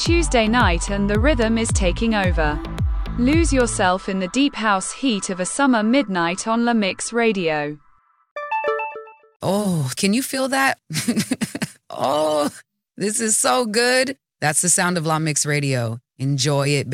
Tuesday night and the rhythm is taking over. Lose yourself in the deep house heat of a summer midnight on La Mix Radio. Oh, can you feel that? Oh, this is so good. That's the sound of La Mix Radio. Enjoy it, baby.